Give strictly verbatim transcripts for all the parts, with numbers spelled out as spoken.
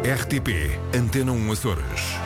R T P Antena um Açores.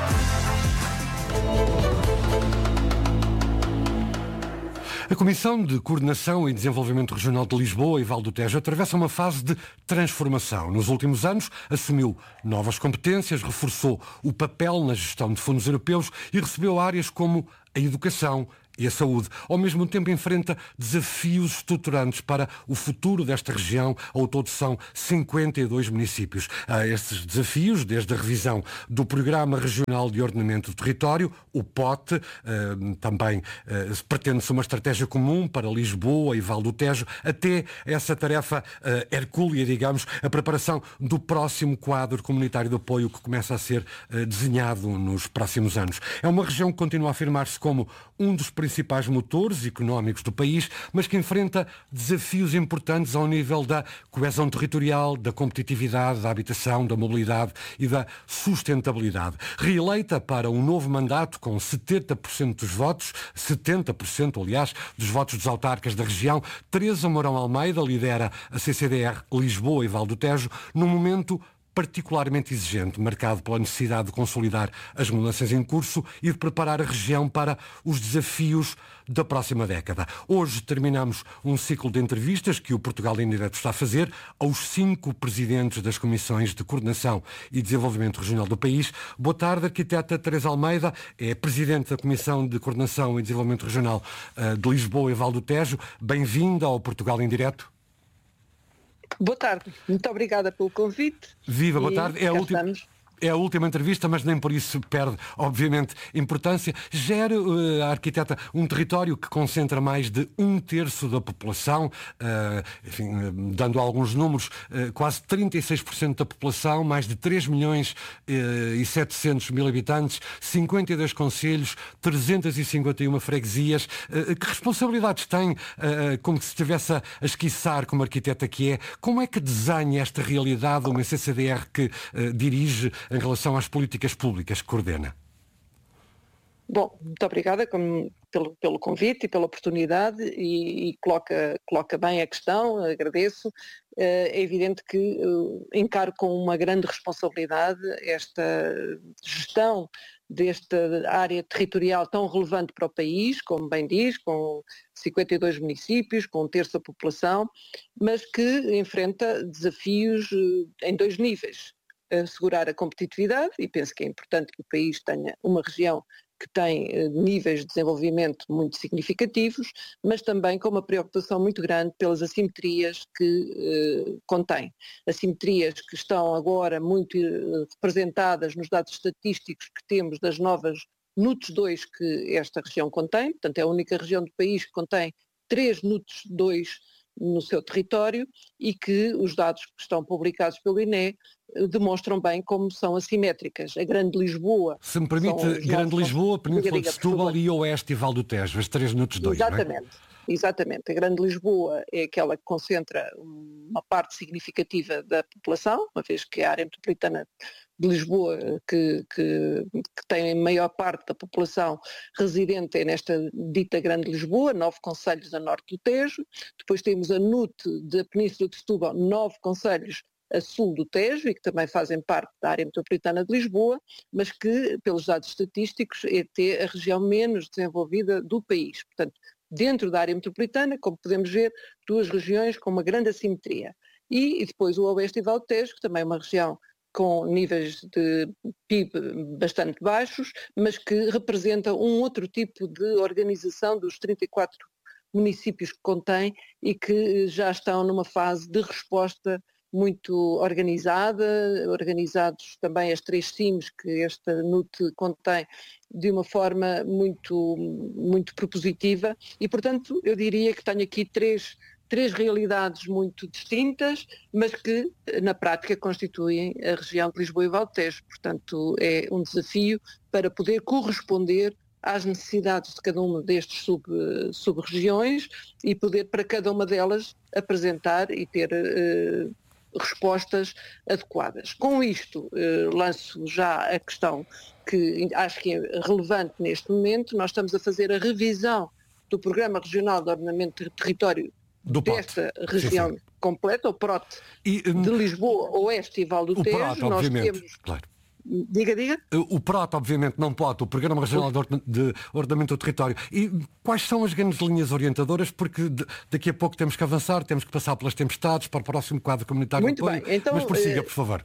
A Comissão de Coordenação e Desenvolvimento Regional de Lisboa e Val do Tejo atravessa uma fase de transformação. Nos últimos anos, assumiu novas competências, reforçou o papel na gestão de fundos europeus e recebeu áreas como a educação e a saúde. Ao mesmo tempo enfrenta desafios estruturantes para o futuro desta região. Ao todo são cinquenta e dois municípios. A estes desafios, desde a revisão do Programa Regional de Ordenamento do Território, o P O T, também pretende-se uma estratégia comum para Lisboa e Val do Tejo, até essa tarefa hercúlea, digamos, a preparação do próximo quadro comunitário de apoio que começa a ser desenhado nos próximos anos. É uma região que continua a afirmar-se como um dos principais motores económicos do país, mas que enfrenta desafios importantes ao nível da coesão territorial, da competitividade, da habitação, da mobilidade e da sustentabilidade. Reeleita para um novo mandato com setenta por cento dos votos, setenta por cento, aliás, dos votos dos autarcas da região, Teresa Mourão Almeida lidera a C C D R Lisboa e Val do Tejo num momento particularmente exigente, marcado pela necessidade de consolidar as mudanças em curso e de preparar a região para os desafios da próxima década. Hoje terminamos um ciclo de entrevistas que o Portugal em Direto está a fazer aos cinco presidentes das Comissões de Coordenação e Desenvolvimento Regional do país. Boa tarde, arquiteta Teresa Almeida, é presidente da Comissão de Coordenação e Desenvolvimento Regional de Lisboa e Val do Tejo. Bem-vinda ao Portugal em Direto. Boa tarde, muito obrigada pelo convite. Viva, boa tarde. É a última... Estamos. É a última entrevista, mas nem por isso perde, obviamente, importância. Gera uh, a arquiteta um território que concentra mais de um terço da população, uh, enfim, uh, dando alguns números, uh, quase trinta e seis por cento da população, mais de três milhões e setecentos mil habitantes, cinquenta e dois concelhos, trezentas e cinquenta e uma freguesias. Uh, que responsabilidades tem, uh, como se estivesse a esquiçar como arquiteta que é? Como é que desenha esta realidade uma C C D R que uh, dirige em relação às políticas públicas que coordena? Bom, muito obrigada como, pelo, pelo convite e pela oportunidade e, e coloca, coloca bem a questão, agradeço. É evidente que uh, encaro com uma grande responsabilidade esta gestão desta área territorial tão relevante para o país, como bem diz, com cinquenta e dois municípios, com um terço da população, mas que enfrenta desafios uh, em dois níveis. Assegurar a competitividade, e penso que é importante que o país tenha uma região que tem eh, níveis de desenvolvimento muito significativos, mas também com uma preocupação muito grande pelas assimetrias que eh, contém. Assimetrias que estão agora muito eh, representadas nos dados estatísticos que temos das novas N U T S dois que esta região contém, portanto é a única região do país que contém três N U T S dois no seu território e que os dados que estão publicados pelo I N E demonstram bem como são assimétricas. A Grande Lisboa... Se me permite, Grande Lisboa, Península de Setúbal e Oeste e Val do Tejo, as três N U T S dois, exatamente, não é? Exatamente. A Grande Lisboa é aquela que concentra uma parte significativa da população, uma vez que a área metropolitana de Lisboa, que, que, que tem a maior parte da população residente é nesta dita Grande Lisboa, nove concelhos a norte do Tejo. Depois temos a N U T da Península de Setúbal, nove concelhos a sul do Tejo e que também fazem parte da área metropolitana de Lisboa, mas que, pelos dados estatísticos, é até a região menos desenvolvida do país. Portanto, dentro da área metropolitana, como podemos ver, duas regiões com uma grande assimetria. E, e depois o Oeste e Val do Tejo, que também é uma região com níveis de P I B bastante baixos, mas que representa um outro tipo de organização dos trinta e quatro municípios que contém e que já estão numa fase de resposta muito organizada, organizados também as três C I Ms que esta N U T contém de uma forma muito, muito propositiva e, portanto, eu diria que tenho aqui três, três realidades muito distintas, mas que na prática constituem a região de Lisboa e Val do Tejo. Portanto, é um desafio para poder corresponder às necessidades de cada uma destes sub, sub-regiões e poder para cada uma delas apresentar e ter uh, respostas adequadas. Com isto, eh, lanço já a questão que acho que é relevante neste momento. Nós estamos a fazer a revisão do Programa Regional de Ordenamento do Território do desta P O T. região Sim, sim. completa, o P R O T e, um, de Lisboa, Oeste e Val do o Tejo. P R O T, nós obviamente, temos... claro. Diga, diga. O P R O T, obviamente, não pode, o Programa Regional de Ordenamento do Território. E quais são as grandes linhas orientadoras? Porque de, daqui a pouco temos que avançar, temos que passar pelas tempestades, para o próximo quadro comunitário Muito de apoio. bem. Então, mas prossiga, uh, por favor.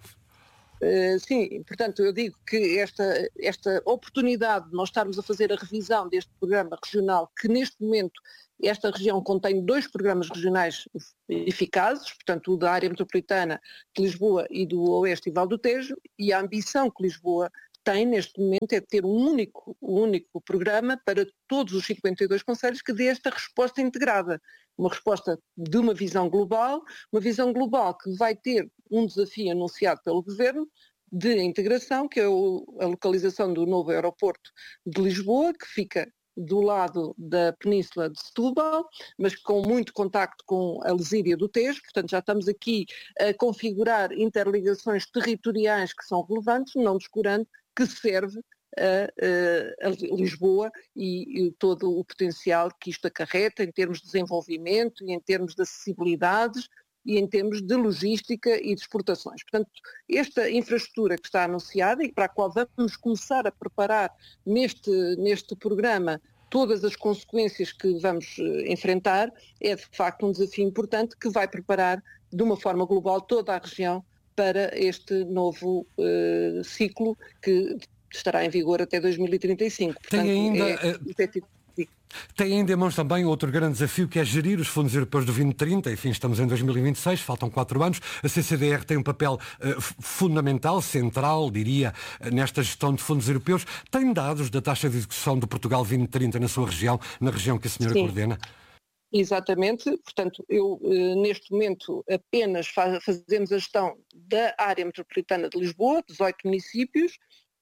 Uh, sim, portanto, eu digo que esta, esta oportunidade de nós estarmos a fazer a revisão deste programa regional, que neste momento esta região contém dois programas regionais eficazes, portanto o da área metropolitana de Lisboa e do Oeste e Val do Tejo, e a ambição que Lisboa tem neste momento é de ter um único, um único programa para todos os cinquenta e dois concelhos que dê esta resposta integrada. Uma resposta de uma visão global, uma visão global que vai ter um desafio anunciado pelo Governo de integração, que é o, a localização do novo aeroporto de Lisboa, que fica do lado da península de Setúbal, mas com muito contacto com a Lesíria do Tejo, portanto já estamos aqui a configurar interligações territoriais que são relevantes, não descurando que serve a, a, a Lisboa e, e todo o potencial que isto acarreta em termos de desenvolvimento e em termos de acessibilidades e em termos de logística e de exportações. Portanto, esta infraestrutura que está anunciada e para a qual vamos começar a preparar neste, neste programa todas as consequências que vamos enfrentar, é de facto um desafio importante que vai preparar de uma forma global toda a região para este novo uh, ciclo que estará em vigor até dois mil e trinta e cinco. Portanto, Tem ainda... é, é, Tem ainda em mãos também outro grande desafio, que é gerir os fundos europeus do vinte trinta. Enfim, estamos em dois mil e vinte e seis, faltam quatro anos. A C C D R tem um papel uh, fundamental, central, diria, nesta gestão de fundos europeus. Tem dados da taxa de execução do Portugal vinte trinta na sua região, na região que a senhora Sim. coordena? Exatamente, portanto, eu neste momento apenas faz, fazemos a gestão da área metropolitana de Lisboa, dezoito municípios,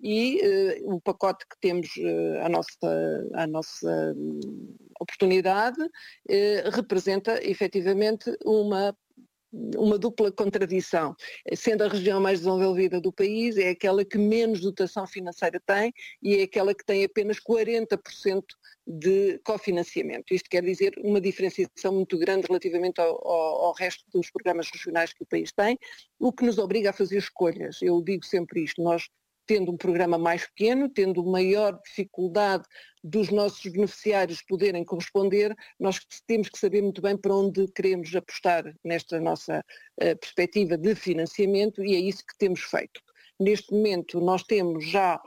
e uh, o pacote que temos uh, à nossa, à nossa um, oportunidade uh, representa efetivamente uma uma dupla contradição. Sendo a região mais desenvolvida do país, é aquela que menos dotação financeira tem e é aquela que tem apenas quarenta por cento de cofinanciamento. Isto quer dizer uma diferenciação muito grande relativamente ao, ao, ao resto dos programas regionais que o país tem, o que nos obriga a fazer escolhas. Eu digo sempre isto, nós tendo um programa mais pequeno, tendo maior dificuldade dos nossos beneficiários poderem corresponder, nós temos que saber muito bem para onde queremos apostar nesta nossa uh, perspectiva de financiamento e é isso que temos feito. Neste momento nós temos já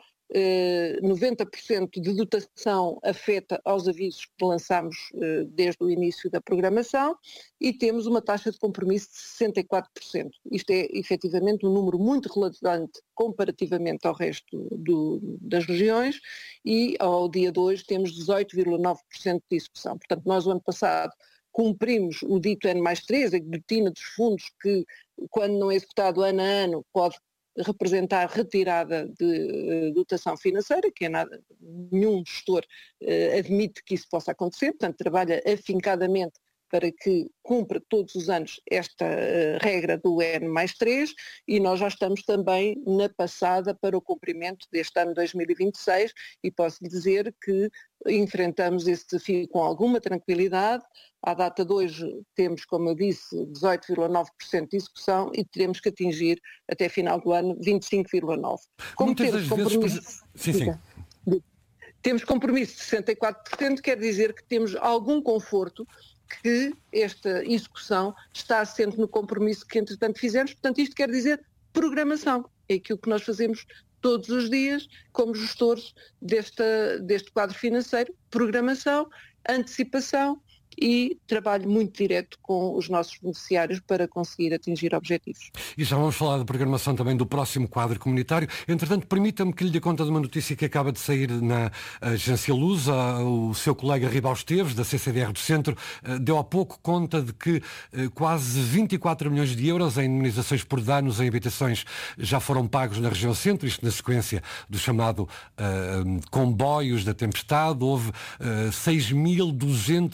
uh, noventa por cento de dotação afeta aos avisos que lançámos uh, desde o início da programação e temos uma taxa de compromisso de sessenta e quatro por cento. Isto é efetivamente um número muito relevante comparativamente ao resto do, das regiões e ao dia de hoje temos dezoito vírgula nove por cento de execução. Portanto, nós o ano passado cumprimos o dito N mais três, a guilhotina dos fundos que, quando não é executado ano a ano, pode representar retirada de uh, dotação financeira, que é nada, nenhum gestor uh, admite que isso possa acontecer, portanto trabalha afincadamente para que cumpra todos os anos esta uh, regra do N mais três e nós já estamos também na passada para o cumprimento deste ano dois mil e vinte e seis e posso lhe dizer que enfrentamos esse desafio com alguma tranquilidade. À data de hoje temos, como eu disse, dezoito vírgula nove por cento de execução e teremos que atingir até final do ano vinte e cinco vírgula nove por cento. Como Muitas temos das compromisso... vezes... Sim, sim. Temos compromisso de sessenta e quatro por cento, quer dizer que temos algum conforto que esta execução está assente no compromisso que entretanto fizemos, portanto isto quer dizer programação, é aquilo que nós fazemos todos os dias como gestores desta, deste quadro financeiro, programação, antecipação e trabalho muito direto com os nossos beneficiários para conseguir atingir objetivos. E já vamos falar da programação também do próximo quadro comunitário. Entretanto, permita-me que lhe dê conta de uma notícia que acaba de sair na agência Lusa. O seu colega Ribal Esteves, da C C D R do Centro, deu há pouco conta de que quase vinte e quatro milhões de euros em indemnizações por danos em habitações já foram pagos na região Centro, isto na sequência do chamado uh, comboios da tempestade. Houve uh, seis mil duzentos e trinta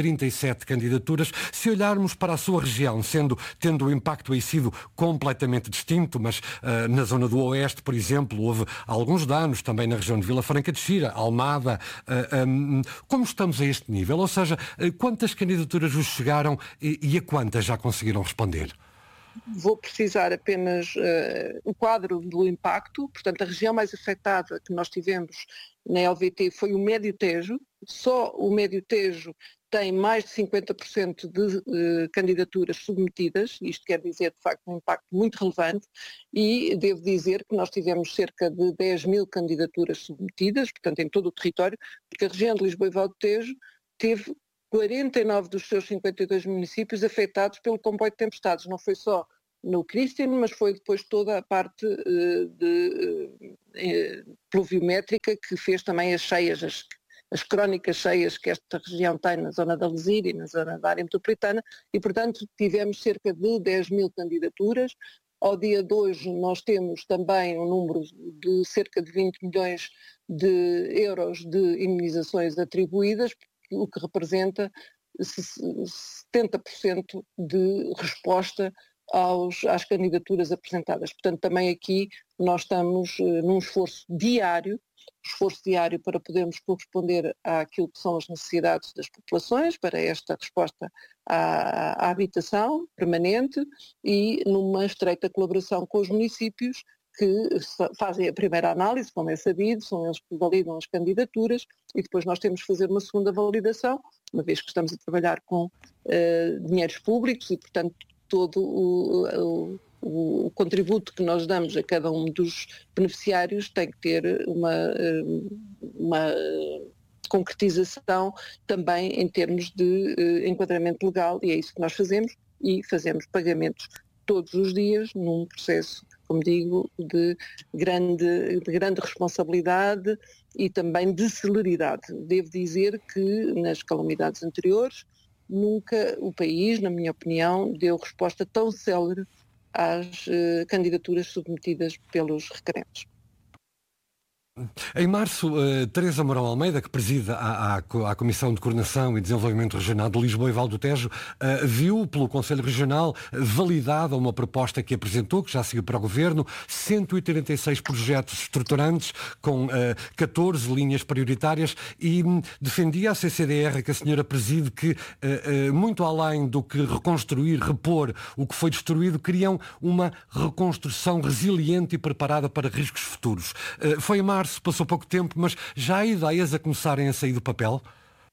trinta e sete candidaturas. Se olharmos para a sua região, sendo, tendo o impacto aí sido completamente distinto, mas uh, na zona do Oeste, por exemplo, houve alguns danos, também na região de Vila Franca de Xira, Almada. Uh, um, como estamos a este nível? Ou seja, uh, quantas candidaturas vos chegaram e, e a quantas já conseguiram responder? Vou precisar apenas uh, o quadro do impacto. Portanto, a região mais afetada que nós tivemos na L V T foi o Médio Tejo. Só o Médio Tejo tem mais de cinquenta por cento de uh, candidaturas submetidas. Isto quer dizer, de facto, um impacto muito relevante, e devo dizer que nós tivemos cerca de dez mil candidaturas submetidas, portanto, em todo o território, porque a região de Lisboa e Val do Tejo teve quarenta e nove dos seus cinquenta e dois municípios afetados pelo comboio de tempestades. Não foi só no Christian, mas foi depois toda a parte uh, de, uh, pluviométrica que fez também as cheias, as, as crónicas cheias que esta região tem na zona da Lesíria e na zona da área metropolitana, e portanto tivemos cerca de dez mil candidaturas. Ao dia de hoje nós temos também um número de cerca de vinte milhões de euros de imunizações atribuídas, o que representa setenta por cento de resposta aos, às candidaturas apresentadas. Portanto, também aqui nós estamos uh, num esforço diário, esforço diário para podermos corresponder àquilo que são as necessidades das populações, para esta resposta à, à habitação permanente, e numa estreita colaboração com os municípios, que fazem a primeira análise, como é sabido, são eles que validam as candidaturas, e depois nós temos que fazer uma segunda validação, uma vez que estamos a trabalhar com uh, dinheiros públicos, e portanto todo o, o, o contributo que nós damos a cada um dos beneficiários tem que ter uma, uma concretização também em termos de uh, enquadramento legal, e é isso que nós fazemos, e fazemos pagamentos todos os dias num processo, como digo, de grande, de grande responsabilidade e também de celeridade. Devo dizer que nas calamidades anteriores nunca o país, na minha opinião, deu resposta tão célere às uh, candidaturas submetidas pelos requerentes. Em março, uh, Teresa Mourão Almeida, que preside a, a, a Comissão de Coordenação e Desenvolvimento Regional de Lisboa e Val do Tejo, uh, viu pelo Conselho Regional validada uma proposta que apresentou, que já seguiu para o Governo, cento e oitenta e seis projetos estruturantes com uh, catorze linhas prioritárias, e um, defendia a C C D R, que a senhora preside, que uh, uh, muito além do que reconstruir, repor o que foi destruído, queriam uma reconstrução resiliente e preparada para riscos futuros. Uh, foi em março, passou pouco tempo, mas já há ideias a começarem a sair do papel?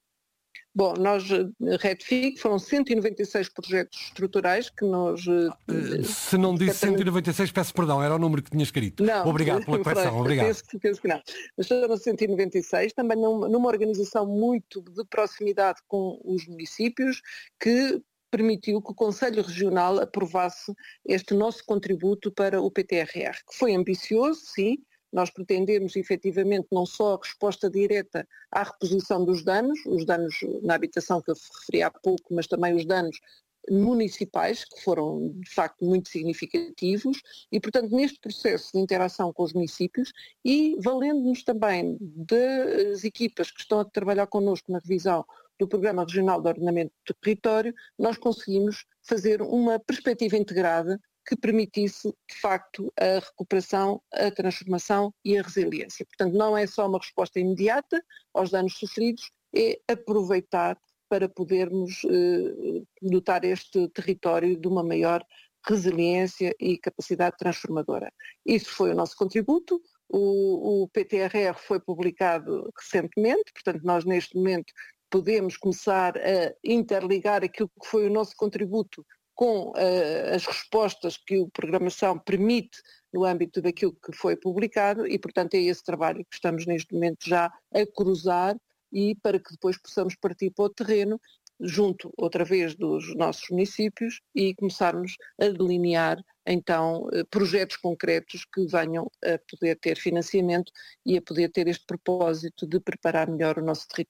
Bom, nós retifico, foram cento e noventa e seis projetos estruturais que nós... Se não disse cento e noventa e seis, peço perdão, era o número que tinha escrito. Não, obrigado pela correção, obrigado. Penso, penso que não. Mas foram cento e noventa e seis, também numa, numa organização muito de proximidade com os municípios, que permitiu que o Conselho Regional aprovasse este nosso contributo para o P T R R, que foi ambicioso, sim. Nós pretendemos, efetivamente, não só a resposta direta à reposição dos danos, os danos na habitação que eu referi há pouco, mas também os danos municipais, que foram, de facto, muito significativos, e, portanto, neste processo de interação com os municípios, e valendo-nos também das equipas que estão a trabalhar connosco na revisão do Programa Regional de Ordenamento do Território, nós conseguimos fazer uma perspectiva integrada que permitisse, de facto, a recuperação, a transformação e a resiliência. Portanto, não é só uma resposta imediata aos danos sofridos, é aproveitar para podermos eh, dotar este território de uma maior resiliência e capacidade transformadora. Isso foi o nosso contributo. O, o P T R R foi publicado recentemente, portanto, nós neste momento podemos começar a interligar aquilo que foi o nosso contributo com uh, as respostas que a programação permite no âmbito daquilo que foi publicado, e, portanto, é esse trabalho que estamos neste momento já a cruzar, e para que depois possamos partir para o terreno, junto outra vez dos nossos municípios, e começarmos a delinear então projetos concretos que venham a poder ter financiamento e a poder ter este propósito de preparar melhor o nosso território.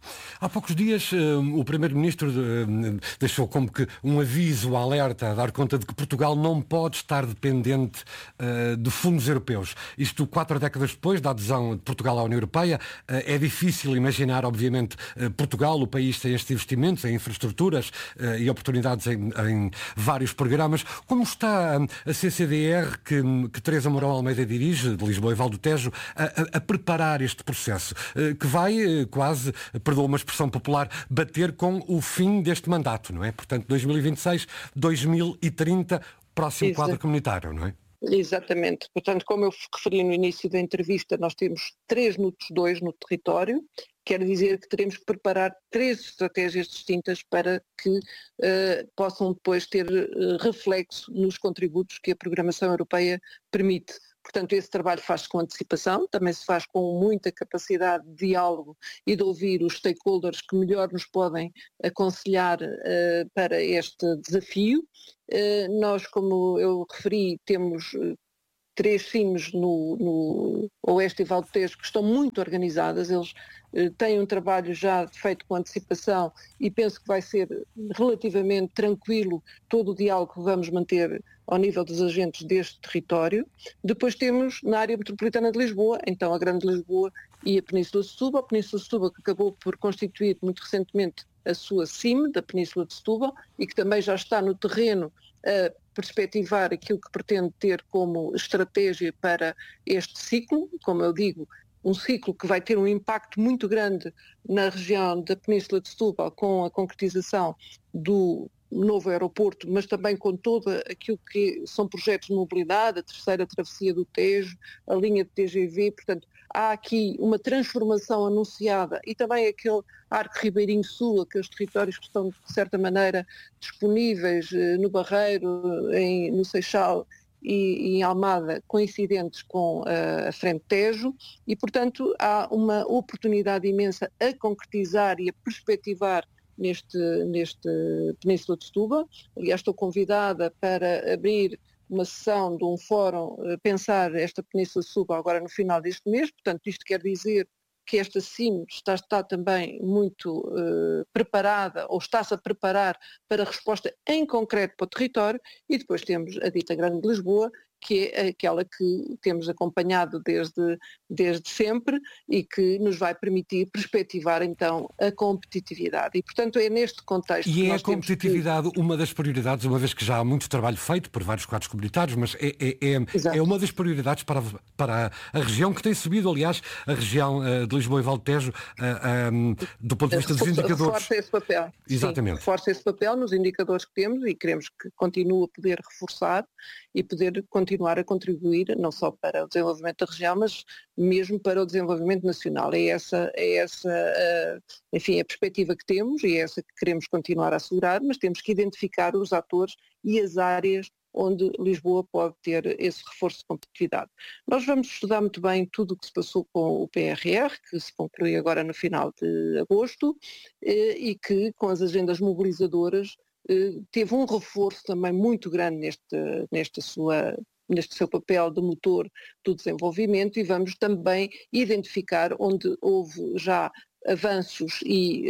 Há poucos dias um, o Primeiro-Ministro um, deixou como que um aviso, um alerta, a dar conta de que Portugal não pode estar dependente uh, de fundos europeus. Isto quatro décadas depois da adesão de Portugal à União Europeia. Uh, é difícil imaginar, obviamente, uh, Portugal, o país tem estes investimentos em infraestruturas uh, e oportunidades em, em vários programas. Como está um, a C C D R, que, que Teresa Mourão Almeida dirige, de Lisboa e Val do Tejo, a, a, a preparar este processo, uh, que vai uh, quase, perdoa uma expressão popular, bater com o fim deste mandato, não é? Portanto, dois mil e vinte e seis, dois mil e trinta, próximo Exato. Quadro comunitário, não é? Exatamente. Portanto, como eu referi no início da entrevista, nós temos três N U T S dois no território, quer dizer que teremos que preparar três estratégias distintas para que uh, possam depois ter uh, reflexo nos contributos que a programação europeia permite. Portanto, esse trabalho faz-se com antecipação, também se faz com muita capacidade de diálogo e de ouvir os stakeholders que melhor nos podem aconselhar uh, para este desafio. Uh, nós, como eu referi, temos uh, três C I Ms no, no Oeste e Val do Tejo que estão muito organizadas, eles uh, têm um trabalho já feito com antecipação e penso que vai ser relativamente tranquilo todo o diálogo que vamos manter ao nível dos agentes deste território. Depois temos na área metropolitana de Lisboa, então a Grande Lisboa e a Península de Setúbal, a Península de Setúbal que acabou por constituir muito recentemente a sua C I M da Península de Setúbal e que também já está no terreno a perspectivar aquilo que pretende ter como estratégia para este ciclo, como eu digo, um ciclo que vai ter um impacto muito grande na região da Península de Setúbal com a concretização do novo aeroporto, mas também com todo aquilo que são projetos de mobilidade, a terceira travessia do Tejo, a linha de T G V, portanto há aqui uma transformação anunciada e também aquele arco ribeirinho sul, aqueles territórios que estão de certa maneira disponíveis no Barreiro, em, no Seixal e, e em Almada, coincidentes com uh, a Frente Tejo e portanto há uma oportunidade imensa a concretizar e a perspectivar neste, neste Península de Setúbal. Aliás, estou convidada para abrir uma sessão de um fórum, pensar esta Península de Setúbal agora no final deste mês, portanto isto quer dizer que esta C I M está, está também muito uh, preparada, ou está-se a preparar para a resposta em concreto para o território, e depois temos a dita Grande de Lisboa, que é aquela que temos acompanhado desde, desde sempre e que nos vai permitir perspectivar então a competitividade. E portanto é neste contexto e que é nós a competitividade que... uma das prioridades, uma vez que já há muito trabalho feito por vários quadros comunitários, mas é, é, é, é uma das prioridades para, para a, a região que tem subido, aliás, a região uh, de Lisboa e Val do Tejo, uh, um, do ponto de vista dos indicadores. Reforça esse papel. Exatamente. Sim, reforça esse papel nos indicadores que temos e queremos que continue a poder reforçar e poder continuar a contribuir não só para o desenvolvimento da região, mas mesmo para o desenvolvimento nacional. É essa, é essa uh, enfim, a perspectiva que temos e é essa que queremos continuar a assegurar, mas temos que identificar os atores e as áreas onde Lisboa pode ter esse reforço de competitividade. Nós vamos estudar muito bem tudo o que se passou com o P R R, que se conclui agora no final de agosto, eh, e que com as agendas mobilizadoras teve um reforço também muito grande neste, nesta sua, neste seu papel de motor do desenvolvimento e vamos também identificar onde houve já avanços e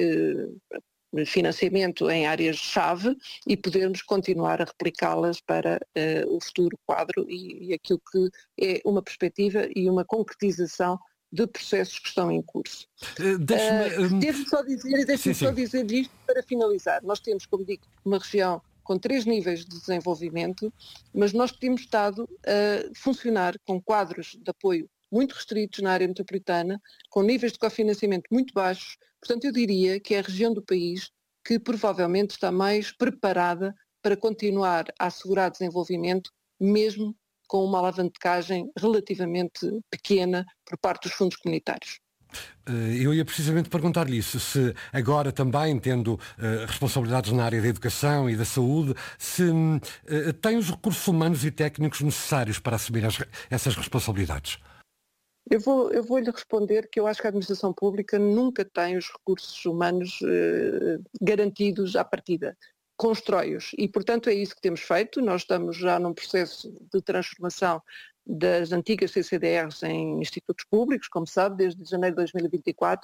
eh, financiamento em áreas-chave e podermos continuar a replicá-las para eh, o futuro quadro e, e aquilo que é uma perspectiva e uma concretização de processos que estão em curso. Uh, uh, Devo só dizer, e deixe-me só dizer isto para finalizar. Nós temos, como digo, uma região com três níveis de desenvolvimento, mas nós temos estado a funcionar com quadros de apoio muito restritos na área metropolitana, com níveis de cofinanciamento muito baixos. Portanto, eu diria que é a região do país que provavelmente está mais preparada para continuar a assegurar desenvolvimento, mesmo com uma alavancagem relativamente pequena por parte dos fundos comunitários. Eu ia precisamente perguntar-lhe isso, se agora também, tendo uh, responsabilidades na área da educação e da saúde, se uh, tem os recursos humanos e técnicos necessários para assumir as, essas responsabilidades. Eu vou, eu vou-lhe responder que eu acho que a administração pública nunca tem os recursos humanos uh, garantidos à partida. Constrói-os e, portanto, é isso que temos feito. Nós estamos já num processo de transformação das antigas C C D Rs em institutos públicos, como sabe, desde janeiro de dois mil e vinte e quatro.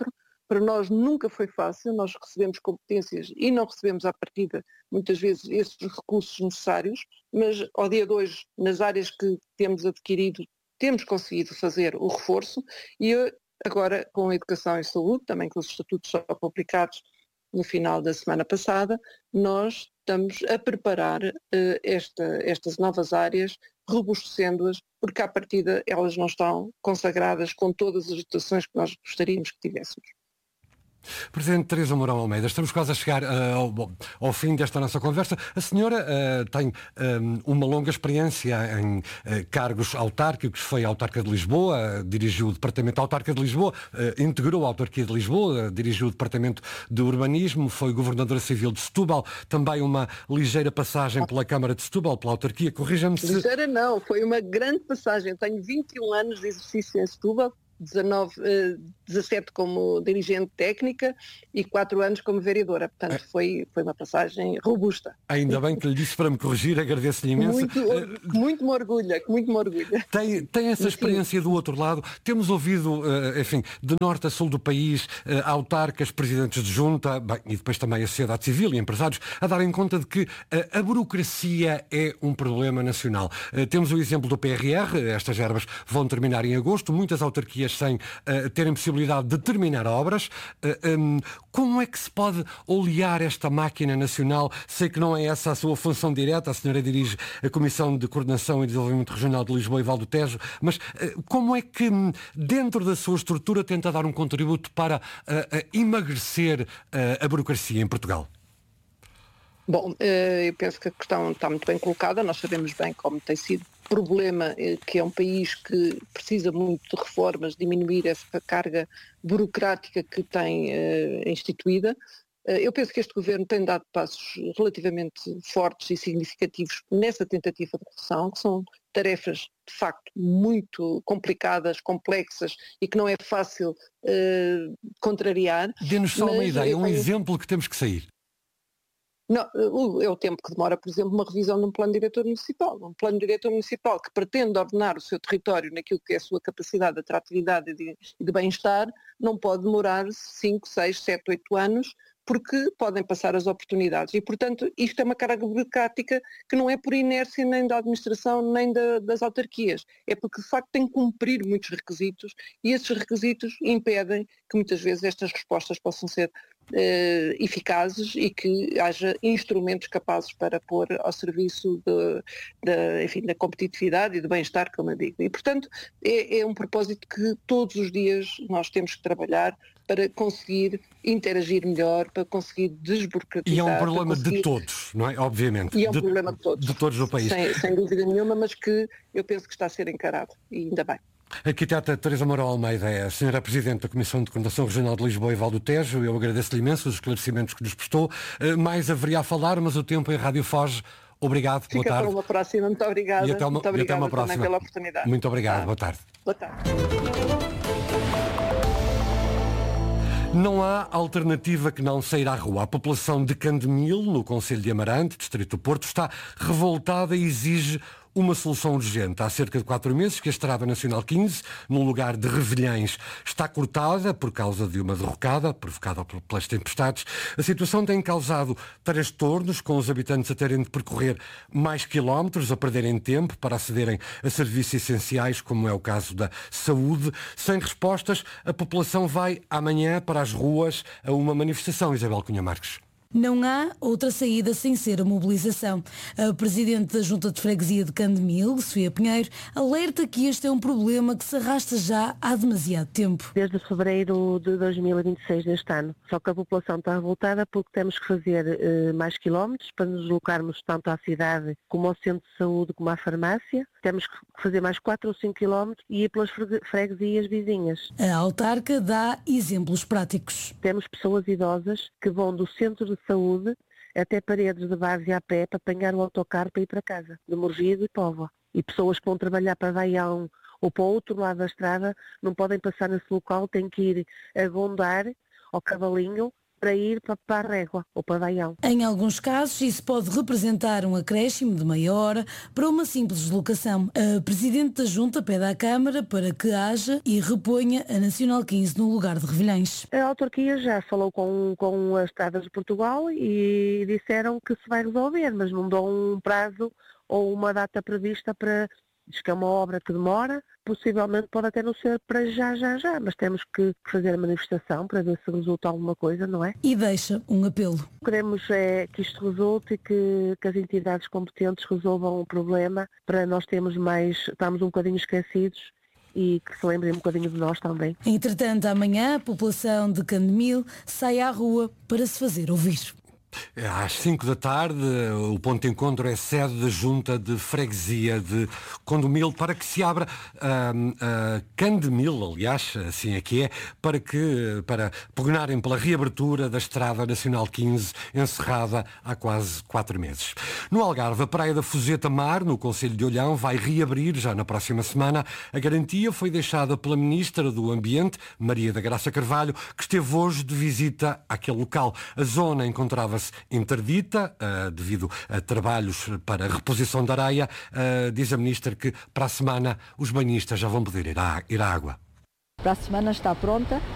para nós nunca foi fácil, nós recebemos competências e não recebemos à partida, muitas vezes, esses recursos necessários, mas ao dia de hoje, nas áreas que temos adquirido, temos conseguido fazer o reforço e agora com a educação e saúde, também com os estatutos só publicados no final da semana passada, nós estamos a preparar uh, esta, estas novas áreas, robustecendo-as, porque à partida elas não estão consagradas com todas as dotações que nós gostaríamos que tivéssemos. Presidente Teresa Mourão Almeida, estamos quase a chegar uh, ao, ao fim desta nossa conversa. A senhora uh, tem um, uma longa experiência em uh, cargos autárquicos, foi autarca de Lisboa, uh, dirigiu o Departamento Autarca de Lisboa, uh, integrou a autarquia de Lisboa, uh, dirigiu o Departamento de Urbanismo, foi governadora civil de Setúbal, também uma ligeira passagem pela Câmara de Setúbal, pela autarquia, corrija-me se... Ligeira não, foi uma grande passagem. Eu tenho vinte e um anos de exercício em Setúbal, dezanove, dezassete como dirigente técnica e quatro anos como vereadora. Portanto, foi, foi uma passagem robusta. Ainda bem que lhe disse para me corrigir, agradeço-lhe imenso. Muito, muito me orgulha, muito me orgulha. Tem, tem essa experiência do outro lado. Temos ouvido, enfim, de norte a sul do país, autarcas, presidentes de junta, bem, e depois também a sociedade civil e empresários, a darem conta de que a burocracia é um problema nacional. Temos o exemplo do P R R, estas verbas vão terminar em agosto, muitas autarquias sem uh, terem possibilidade de terminar obras. Uh, um, como é que se pode olear esta máquina nacional? Sei que não é essa a sua função direta, a senhora dirige a Comissão de Coordenação e Desenvolvimento Regional de Lisboa e Val do Tejo, mas uh, como é que dentro da sua estrutura tenta dar um contributo para uh, uh, emagrecer uh, a burocracia em Portugal? Bom, eu penso que a questão está muito bem colocada, nós sabemos bem como tem sido problema, que é um país que precisa muito de reformas, diminuir essa carga burocrática que tem uh, instituída. Uh, eu penso que este governo tem dado passos relativamente fortes e significativos nessa tentativa de redução, que são tarefas de facto muito complicadas, complexas e que não é fácil uh, contrariar. Dê-nos só uma ideia, um tenho... exemplo que temos que sair. Não, é o tempo que demora, por exemplo, uma revisão de um plano diretor municipal. Um plano diretor municipal que pretende ordenar o seu território naquilo que é a sua capacidade de atratividade e de, de bem-estar, não pode demorar cinco, seis, sete, oito anos, porque podem passar as oportunidades. E, portanto, isto é uma carga burocrática que não é por inércia nem da administração nem da, das autarquias. É porque, de facto, tem que cumprir muitos requisitos e esses requisitos impedem que muitas vezes estas respostas possam ser Uh, eficazes e que haja instrumentos capazes para pôr ao serviço de, de, enfim, da competitividade e do bem-estar, como eu digo. E, portanto, é, é um propósito que todos os dias nós temos que trabalhar para conseguir interagir melhor, para conseguir desburocratizar. E é um problema conseguir... de todos, não é? Obviamente. E é um de, problema de todos. De todos no país. Sem, sem dúvida nenhuma, mas que eu penso que está a ser encarado, e ainda bem. A arquiteta Teresa Mourão Almeida é a senhora Presidente da Comissão de Coordenação Regional de Lisboa e Val do Tejo. Eu agradeço-lhe imenso os esclarecimentos que nos prestou. Mais haveria a falar, mas o tempo em rádio foge. Obrigado, Fica boa tarde. Fica para uma próxima. Muito obrigada. E até uma, Muito obrigada e até uma próxima. também pela oportunidade. Muito obrigado. Ah. Boa tarde. Boa tarde. Não há alternativa que não sair à rua. A população de Candemil, no concelho de Amarante, distrito do Porto, está revoltada e exige uma solução urgente. Há cerca de quatro meses que a Estrada Nacional quinze, num lugar de Revilhães, está cortada por causa de uma derrocada provocada pelas tempestades. A situação tem causado transtornos, com os habitantes a terem de percorrer mais quilómetros, a perderem tempo para acederem a serviços essenciais, como é o caso da saúde. Sem respostas, a população vai amanhã para as ruas a uma manifestação. Isabel Cunha Marques. Não há outra saída sem ser a mobilização. A Presidente da Junta de Freguesia de Candemil, Sofia Pinheiro, alerta que este é um problema que se arrasta já há demasiado tempo. Desde fevereiro de dois mil e vinte e seis deste ano. Só que a população está revoltada porque temos que fazer uh, mais quilómetros para nos deslocarmos tanto à cidade como ao centro de saúde como à farmácia. Temos que fazer mais quatro ou cinco quilómetros e ir pelas freguesias vizinhas. A autarca dá exemplos práticos. Temos pessoas idosas que vão do centro de saúde até Paredes de base a pé para apanhar o autocarro para ir para casa, de Morgido e Póvoa. E pessoas que vão trabalhar para Baião ou para o outro lado da estrada não podem passar nesse local, têm que ir a Gondar, ao Cavalinho, para ir para, para a Régua ou para Baião. Em alguns casos, isso pode representar um acréscimo de meia hora para uma simples deslocação. A Presidente da Junta pede à Câmara para que haja e reponha a Nacional quinze no lugar de Revilhães. A autarquia já falou com, com as estradas de Portugal e disseram que se vai resolver, mas não dão um prazo ou uma data prevista para... Diz que é uma obra que demora, possivelmente pode até não ser para já, já, já, mas temos que fazer a manifestação para ver se resulta alguma coisa, não é? E deixa um apelo. Queremos é que isto resulte e que, que as entidades competentes resolvam o problema para nós termos mais, estamos um bocadinho esquecidos e que se lembrem um bocadinho de nós também. Entretanto, amanhã a população de Candemil sai à rua para se fazer ouvir. Às cinco da tarde, o ponto de encontro é sede da Junta de Freguesia de Condomil para que se abra uh, uh, Candemil, aliás, assim é que é, para que para pugnarem pela reabertura da Estrada Nacional quinze, encerrada há quase quatro meses. No Algarve, a Praia da Fuzeta Mar, no concelho de Olhão, vai reabrir já na próxima semana. A garantia foi deixada pela Ministra do Ambiente, Maria da Graça Carvalho, que esteve hoje de visita àquele local. A zona encontrava interdita uh, devido a trabalhos para a reposição da areia. Uh, diz a Ministra que para a semana os banhistas já vão poder ir à, ir à água. Para a semana está pronta